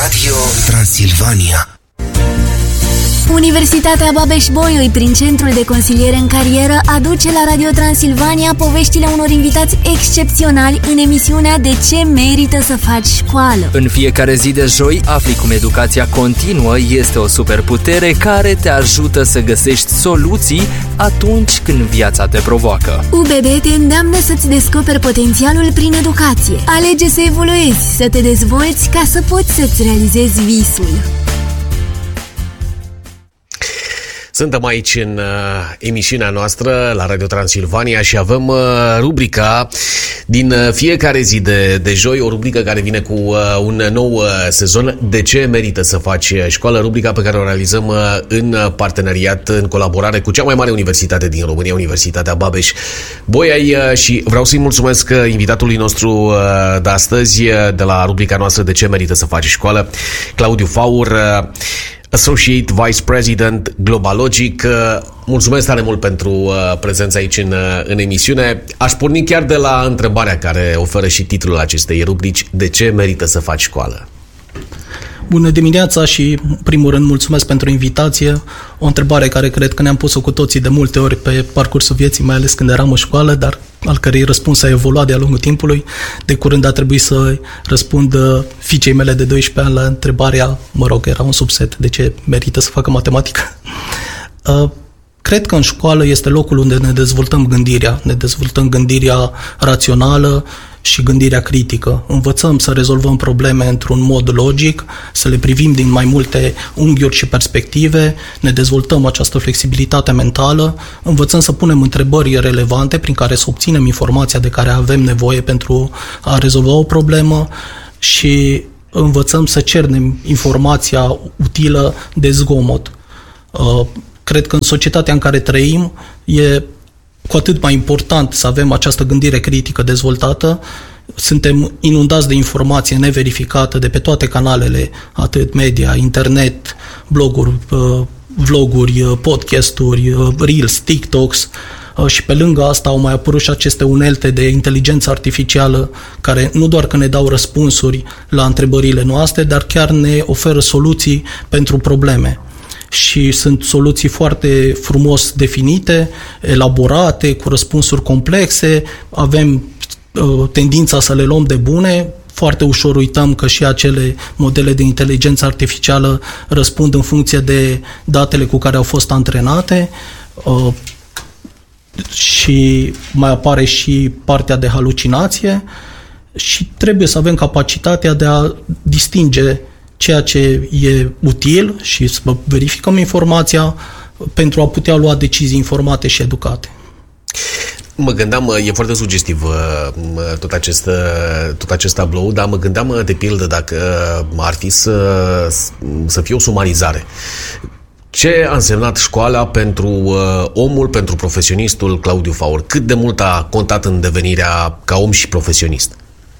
Radio Transilvania. Universitatea Babeș-Bolyai, prin Centrul de Consiliere în Carieră, aduce la Radio Transilvania poveștile unor invitați excepționali în emisiunea De ce merită să faci școală. În fiecare zi de joi afli cum educația continuă este o superputere care te ajută să găsești soluții atunci când viața te provoacă. UBB te îndeamnă să-ți descoperi potențialul prin educație. Alege să evoluezi, să te dezvolți ca să poți să-ți realizezi visul. Suntem aici în emisiunea noastră la Radio Transilvania și avem rubrica din fiecare zi de joi, o rubrică care vine cu un nou sezon. De ce merită să faci școală? Rubrica pe care o realizăm în parteneriat, în colaborare cu cea mai mare universitate din România, Universitatea Babeș-Bolyai, și vreau să-i mulțumesc invitatului nostru de astăzi de la rubrica noastră De ce merită să faci școală, Claudiu Faur, Associate Vice President GlobalLogic. Mulțumesc tare mult pentru prezența aici în emisiune. Aș porni chiar de la întrebarea care oferă și titlul acestei rubrici: de ce merită să faci școală? Bună dimineața și, în primul rând, mulțumesc pentru invitație. O întrebare care cred că ne-am pus-o cu toții de multe ori pe parcursul vieții, mai ales când eram în școală, dar al cărei răspuns a evoluat de-a lungul timpului. De curând a trebuit să răspund fiicei mele de 12 ani la întrebarea, era un subset, de ce merită să facă matematică. Cred că în școală este locul unde ne dezvoltăm gândirea rațională și gândirea critică. Învățăm să rezolvăm probleme într-un mod logic, să le privim din mai multe unghiuri și perspective, ne dezvoltăm această flexibilitate mentală, învățăm să punem întrebări relevante prin care să obținem informația de care avem nevoie pentru a rezolva o problemă și învățăm să cernem informația utilă de zgomot. Cred că în societatea în care trăim e cu atât mai important să avem această gândire critică dezvoltată. Suntem inundați de informație neverificată de pe toate canalele, atât media, internet, bloguri, vloguri, podcasturi, reels, TikToks, și pe lângă asta au mai apărut și aceste unelte de inteligență artificială care nu doar că ne dau răspunsuri la întrebările noastre, dar chiar ne oferă soluții pentru probleme. Și sunt soluții foarte frumos definite, elaborate, cu răspunsuri complexe, avem tendința să le luăm de bune, foarte ușor uităm că și acele modele de inteligență artificială răspund în funcție de datele cu care au fost antrenate, și mai apare și partea de halucinație și trebuie să avem capacitatea de a distinge ceea ce e util și să verificăm informația pentru a putea lua decizii informate și educate. Mă gândeam, e foarte sugestiv tot acest tablou, dar mă gândeam de pildă dacă ar fi să fie o sumarizare. Ce a însemnat școala pentru omul, pentru profesionistul Claudiu Faur? Cât de mult a contat în devenirea ca om și profesionist?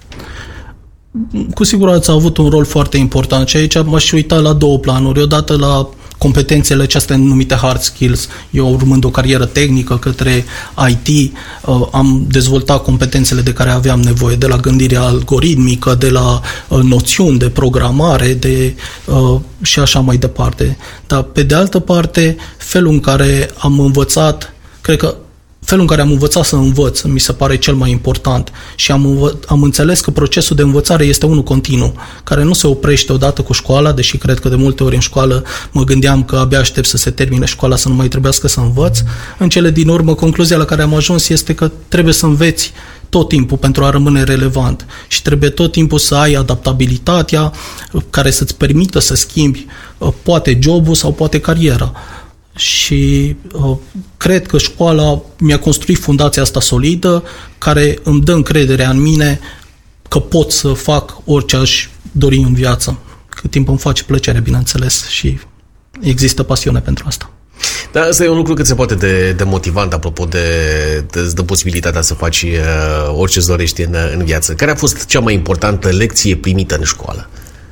Cu siguranță a avut un rol foarte important și aici m-aș uita la două planuri. Odată la competențele acestea numite hard skills. Eu, urmând o carieră tehnică către IT, am dezvoltat competențele de care aveam nevoie, de la gândirea algoritmică, de la noțiuni de programare, și așa mai departe. Dar, pe de altă parte, felul în care am învățat, cred că felul în care am învățat să învăț mi se pare cel mai important și am înțeles că procesul de învățare este unul continuu, care nu se oprește odată cu școala, deși cred că de multe ori în școală mă gândeam că abia aștept să se termine școala să nu mai trebuiască să învăț. În cele din urmă, concluzia la care am ajuns este că trebuie să înveți tot timpul pentru a rămâne relevant și trebuie tot timpul să ai adaptabilitatea care să-ți permită să schimbi poate jobul sau poate cariera. Și cred că școala mi-a construit fundația asta solidă, care îmi dă încrederea în mine că pot să fac orice aș dori în viață, cât timp îmi face plăcere, bineînțeles, și există pasiune pentru asta. Dar asta e un lucru cât se poate de motivant, apropo de posibilitatea să faci orice îți dorești în viață. Care a fost cea mai importantă lecție primită în școală?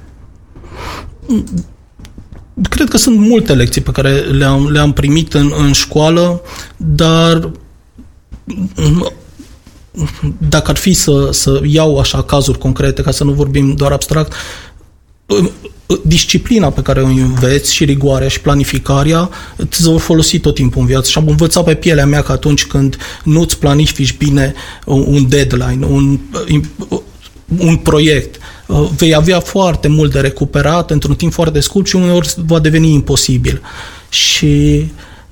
Cred că sunt multe lecții pe care le-am primit în școală, dar dacă ar fi să iau așa cazuri concrete, ca să nu vorbim doar abstract, disciplina pe care o înveți și rigoarea și planificarea îți vor folosi tot timpul în viață. Și am învățat pe pielea mea că atunci când nu-ți planifici bine un deadline, un proiect, vei avea foarte mult de recuperat într-un timp foarte scurt și uneori va deveni imposibil. Și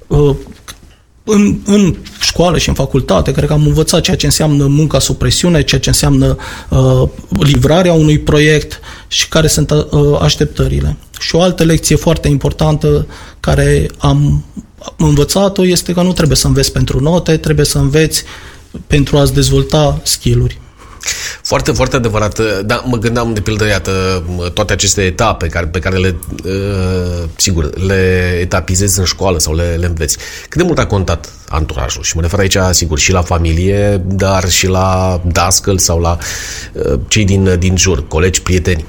în școală și în facultate, cred că am învățat ceea ce înseamnă munca sub presiune, ceea ce înseamnă livrarea unui proiect și care sunt așteptările. Și o altă lecție foarte importantă care am învățat-o este că nu trebuie să înveți pentru note, trebuie să înveți pentru a-ți dezvolta skill-uri. Foarte, foarte adevărat. Da, mă gândeam, de pildă, iată, toate aceste etape pe care le, sigur, le etapizezi în școală sau le înveți. Cât de mult a contat anturajul? Și mă refer aici, sigur, și la familie, dar și la dascăl sau la cei din jur, colegi, prieteni.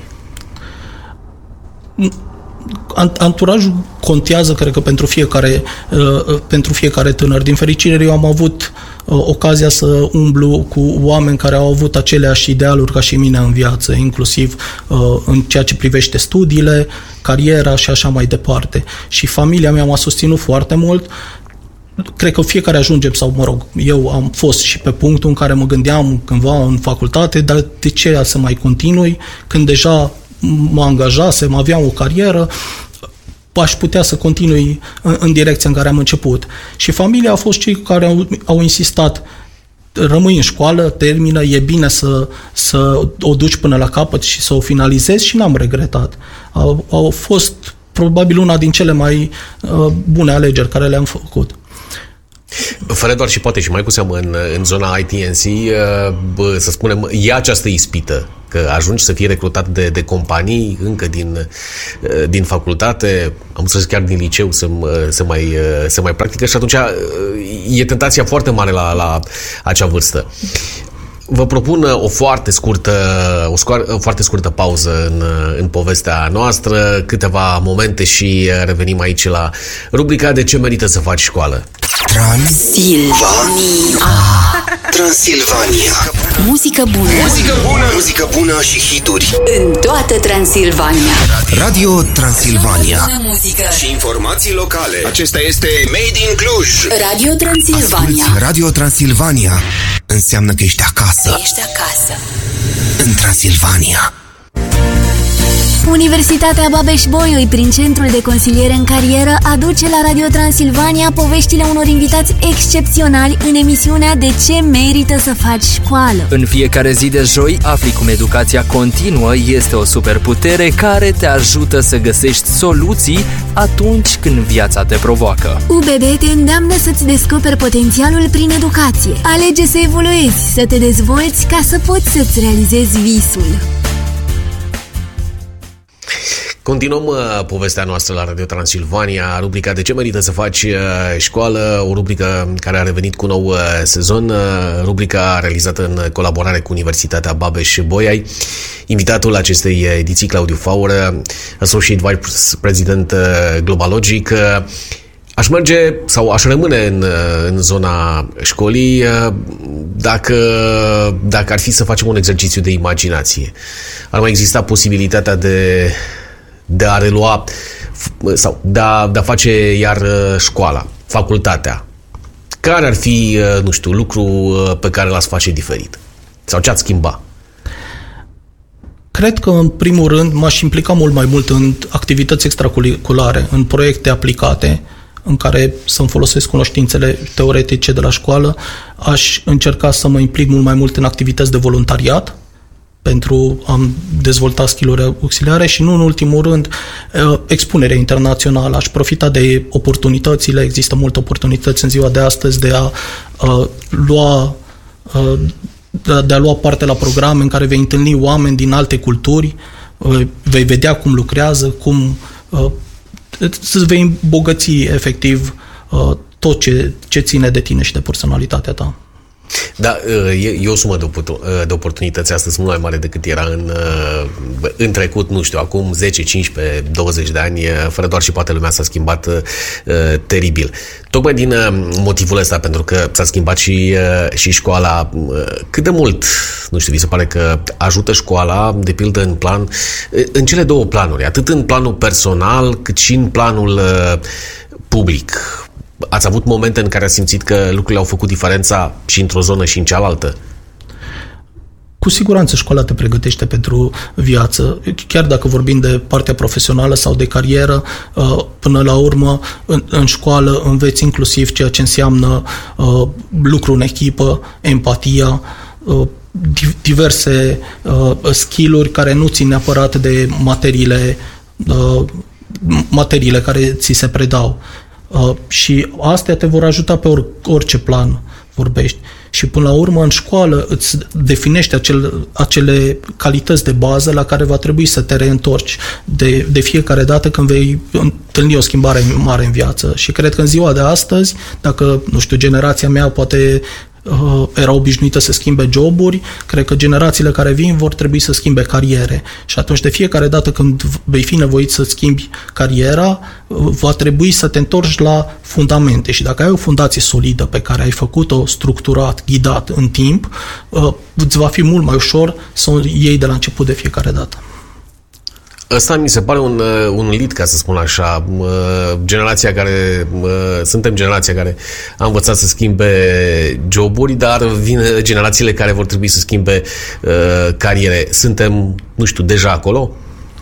Anturajul contează, cred că, pentru fiecare tânăr. Din fericire, eu am avut ocazia să umblu cu oameni care au avut aceleași idealuri ca și mine în viață, inclusiv în ceea ce privește studiile, cariera și așa mai departe. Și familia mea m-a susținut foarte mult. Cred că fiecare ajungem, sau mă rog, eu am fost și pe punctul în care mă gândeam cândva în facultate, dar de ce să mai continui când deja mă angajasem, aveam o carieră, aș putea să continui în direcția în care am început. Și familia a fost cei care au insistat: rămâi în școală, termină, e bine să o duci până la capăt și să o finalizezi, și n-am regretat. Au fost probabil una din cele mai bune alegeri care le-am făcut. Fără doar și poate și mai cu seamă în zona ITNC, să spunem, e această ispită că ajungi să fii recrutat de companii încă din facultate, am înțeles chiar din liceu să mai practică, și atunci e tentația foarte mare la acea vârstă. Vă propun o foarte scurtă pauză în povestea noastră, câteva momente și revenim aici la rubrica De ce merită să faci școală. Transilvania. Muzică bună. Muzică bună și hituri. În toată Transilvania. Radio Transilvania. Muzică. Și informații locale. Acesta este Made in Cluj. Radio Transilvania. Asculți Radio Transilvania. Înseamnă că ești acasă. În Transilvania. Universitatea Babeș-Bolyai, prin Centrul de Consiliere în Carieră, aduce la Radio Transilvania poveștile unor invitați excepționali în emisiunea De ce merită să faci școală. În fiecare zi de joi afli cum educația continuă este o superputere care te ajută să găsești soluții atunci când viața te provoacă. UBB te îndeamnă să-ți descoperi potențialul prin educație. Alege să evoluezi, să te dezvolți ca să poți să-ți realizezi visul. Continuăm povestea noastră la Radio Transilvania, rubrica De ce merită să faci școală, o rubrică care a revenit cu nou sezon, rubrica realizată în colaborare cu Universitatea Babeș-Bolyai. Invitatul acestei ediții, Claudiu Faură, Associate Vice President Globalogic. Aș merge sau aș rămâne în zona școlii dacă ar fi să facem un exercițiu de imaginație. Ar mai exista posibilitatea de a relua sau de a face iar școala, facultatea. Care ar fi, nu știu, lucru pe care l-ați face diferit? Sau ce ați schimba? Cred că, în primul rând, m-aș implica mult mai mult în activități extracurriculare, în proiecte aplicate, în care să-mi folosesc cunoștințele teoretice de la școală. Aș încerca să mă implic mult mai mult în activități de voluntariat, pentru a dezvolta skill-uri auxiliare și, nu în ultimul rând, expunerea internațională. Aș profita de oportunitățile, există multe oportunități în ziua de astăzi de a lua parte la programe în care vei întâlni oameni din alte culturi, vei vedea cum lucrează, cum îți vei îmbogăți efectiv tot ce ține de tine și de personalitatea ta. Da, e o sumă de oportunități astăzi mult mai mare decât era în trecut, nu știu, acum 10, 15, 20 de ani, fără doar și poate lumea s-a schimbat teribil. Tocmai din motivul ăsta, pentru că s-a schimbat și școala, cât de mult, nu știu, vi se pare că ajută școala, de pildă, în cele două planuri, atât în planul personal, cât și în planul public? Ați avut momente în care ați simțit că lucrurile au făcut diferența și într-o zonă și în cealaltă? Cu siguranță școala te pregătește pentru viață. Chiar dacă vorbim de partea profesională sau de carieră, până la urmă, în școală înveți inclusiv ceea ce înseamnă lucru în echipă, empatia, diverse skill-uri care nu țin neapărat de materiile care ți se predau. Și astea te vor ajuta pe orice plan vorbești. Și până la urmă, în școală îți definești acele calități de bază la care va trebui să te reîntorci de fiecare dată când vei întâlni o schimbare mare în viață. Și cred că în ziua de astăzi, dacă, nu știu, generația mea poate era obișnuită să schimbe joburi, cred că generațiile care vin vor trebui să schimbe cariere. Și atunci, de fiecare dată când vei fi nevoit să schimbi cariera, va trebui să te întorci la fundamente. Și dacă ai o fundație solidă pe care ai făcut-o structurat, ghidat în timp, îți va fi mult mai ușor să o iei de la început de fiecare dată. Ăsta mi se pare un lead, ca să spun așa. Suntem generația care a învățat să schimbe joburi, dar vin generațiile care vor trebui să schimbe cariere. Suntem, nu știu, deja acolo?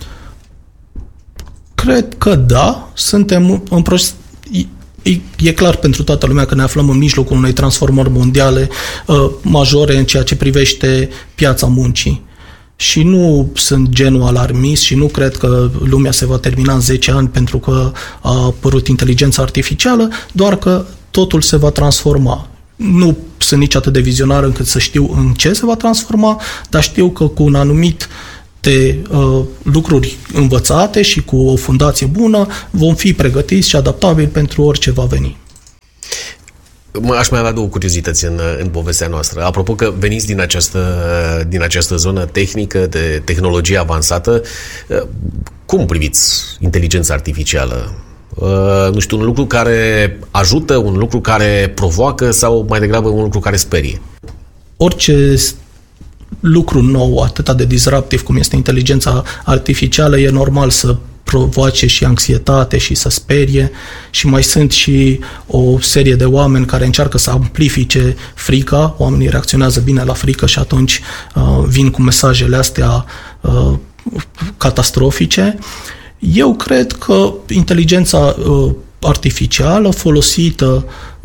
Cred că da. Suntem în proces. E clar pentru toată lumea că ne aflăm în mijlocul unei transformări mondiale majore în ceea ce privește piața muncii. Și nu sunt genul alarmist și nu cred că lumea se va termina în 10 ani pentru că a apărut inteligența artificială, doar că totul se va transforma. Nu sunt nici atât de vizionar încât să știu în ce se va transforma, dar știu că cu un anumit de lucruri învățate și cu o fundație bună vom fi pregătiți și adaptabili pentru orice va veni. Aș mai avea două curiozități în povestea noastră. Apropo că veniți din această zonă tehnică, de tehnologie avansată, cum priviți inteligența artificială? Nu știu, un lucru care ajută, un lucru care provoacă sau mai degrabă un lucru care sperie? Orice lucru nou, atât de disruptiv cum este inteligența artificială, e normal să provoace și anxietate și să sperie, și mai sunt și o serie de oameni care încearcă să amplifice frica. Oamenii reacționează bine la frică și atunci vin cu mesajele astea catastrofice. Eu cred că inteligența artificială folosită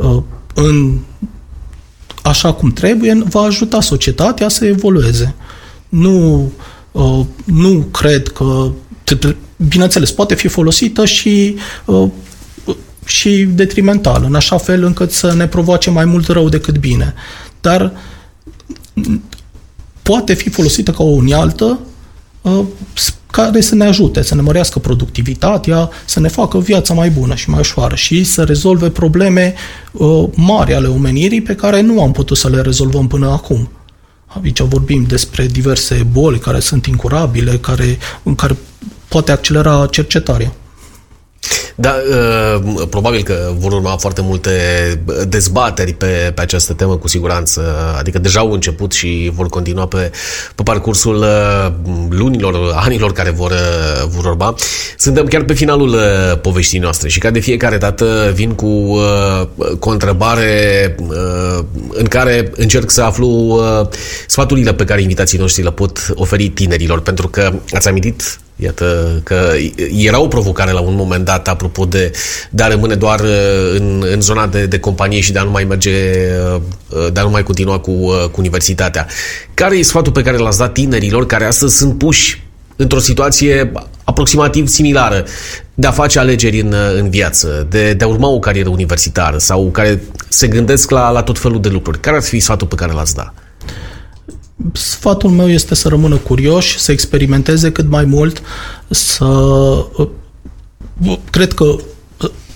așa cum trebuie va ajuta societatea să evolueze. Nu cred că, bineînțeles, poate fi folosită și detrimentală, în așa fel încât să ne provoace mai mult rău decât bine. Dar poate fi folosită ca o unealtă care să ne ajute, să ne mărească productivitatea, să ne facă viața mai bună și mai ușoară și să rezolve probleme mari ale omenirii pe care nu am putut să le rezolvăm până acum. Aici vorbim despre diverse boli care sunt incurabile, în care poate accelera cercetarea. Da, probabil că vor urma foarte multe dezbateri pe această temă, cu siguranță. Adică deja au început și vor continua pe parcursul lunilor, anilor care vor urma. Suntem chiar pe finalul poveștii noastre și ca de fiecare dată vin cu o întrebare în care încerc să aflu sfaturile pe care invitații noștri le pot oferi tinerilor, pentru că ați amintit, iată, că era o provocare la un moment dat, apropo de a rămâne doar în zona de companie și de a nu mai merge, de a nu mai continua cu universitatea. Care e sfatul pe care l-ați dat tinerilor care astăzi sunt puși într-o situație aproximativ similară, de a face alegeri în viață, de a urma o carieră universitară sau care se gândesc la tot felul de lucruri? Care ar fi sfatul pe care l-ați dat? Sfatul meu este să rămână curioși, să experimenteze cât mai mult, cred că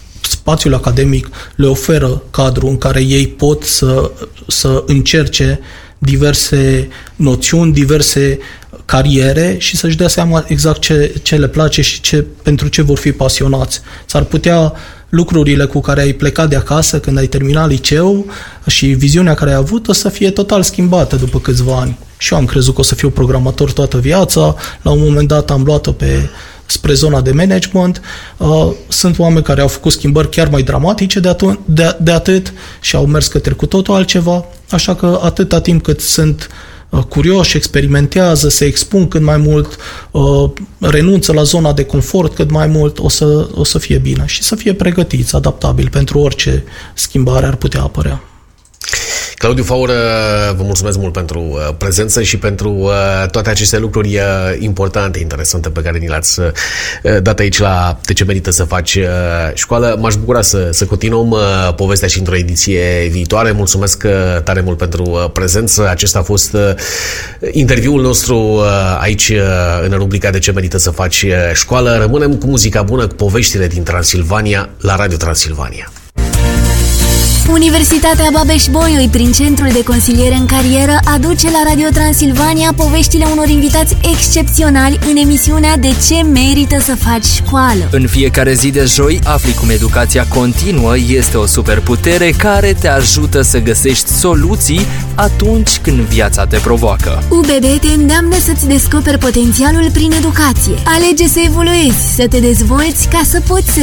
spațiul academic le oferă cadru în care ei pot să încerce diverse noțiuni, diverse cariere și să-și dea seama exact ce le place și pentru ce vor fi pasionați. S-ar putea lucrurile cu care ai plecat de acasă când ai terminat liceu și viziunea care ai avut-o să fie total schimbată după câțiva ani. Și eu am crezut că o să fiu programator toată viața, la un moment dat am luat-o spre zona de management. Sunt oameni care au făcut schimbări chiar mai dramatice de atât și au mers către cu totul altceva, așa că atâta timp cât sunt curioși, experimentează, se expun cât mai mult, renunță la zona de confort cât mai mult, o să fie bine și să fie pregătiți, adaptabil pentru orice schimbare ar putea apărea. Claudiu Faură, vă mulțumesc mult pentru prezență și pentru toate aceste lucruri importante, interesante pe care ni le-ați dat aici la De ce merită să faci școală. M-aș bucura să continuăm povestea și într-o ediție viitoare. Mulțumesc tare mult pentru prezență. Acesta a fost interviul nostru aici în rubrica De ce merită să faci școală. Rămânem cu muzica bună, cu poveștile din Transilvania la Radio Transilvania. Universitatea Babeș-Bolyai, prin Centrul de Consiliere în Carieră, aduce la Radio Transilvania poveștile unor invitați excepționali în emisiunea De ce merită să faci școală. În fiecare zi de joi afli cum educația continuă este o superputere care te ajută să găsești soluții atunci când viața te provoacă. UBB te îndeamnă să-ți descoperi potențialul prin educație. Alege să evoluezi, să te dezvolți ca să poți să